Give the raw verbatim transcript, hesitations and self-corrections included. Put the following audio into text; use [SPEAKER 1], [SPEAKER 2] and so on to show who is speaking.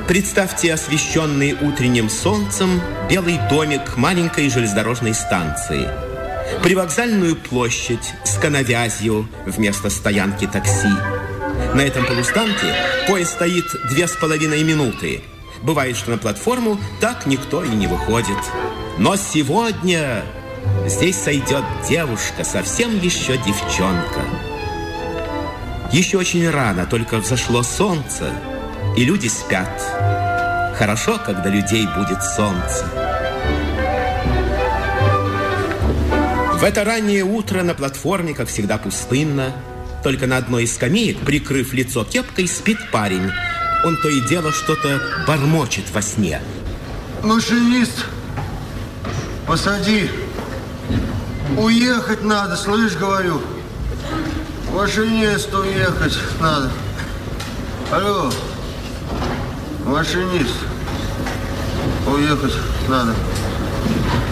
[SPEAKER 1] Представьте освещенный утренним солнцем белый домик маленькой железнодорожной станции, привокзальную площадь с коновязью вместо стоянки такси. На этом полустанке поезд стоит две с половиной минуты. Бывает, что на платформу так никто и не выходит. Но сегодня здесь сойдет девушка, совсем еще девчонка. Еще очень рано, только взошло солнце, и люди спят. Хорошо, когда людей будет солнце. В это раннее утро на платформе, как всегда, пустынно. Только на одной из скамеек, прикрыв лицо кепкой, спит парень. Он то и дело что-то бормочет во сне.
[SPEAKER 2] Машинист, посади. Уехать надо, слышь, говорю. Машинист, уехать надо. Алло, машинист, уехать надо.